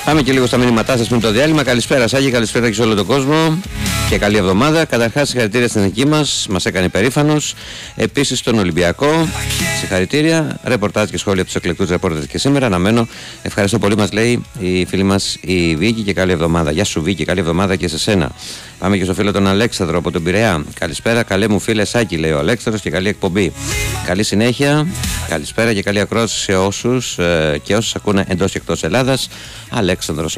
Πάμε και λίγο στα μηνύματά σας με το διάλειμμα. Καλησπέρα Σάκη, καλησπέρα και σε όλο τον κόσμο και καλή εβδομάδα. Καταρχάς συγχαρητήρια στην εθνική μας έκανε υπερήφανος. Επίσης στον Ολυμπιακό, συγχαρητήρια. Ρεπορτάζ και σχόλια από τους εκλεκτούς ρεπόρτερες και σήμερα. Αναμένω. Ευχαριστώ πολύ, μας λέει η φίλη μας η Βίκη, και καλή εβδομάδα. Γεια σου Βίκη, καλή εβδομάδα και σε σένα. Πάμε και στο φίλο τον Αλέξανδρο από τον Πειραιά. Καλησπέρα, καλέ μου φίλε Σάκη, λέει ο Αλέξανδρος, και καλή εκπομπή. Καλή συνέχεια, καλησπέρα και καλή ακρόαση σε όσους και όσους ακούνε εντός και εκτός Ελλάδας. Αλέξανδρος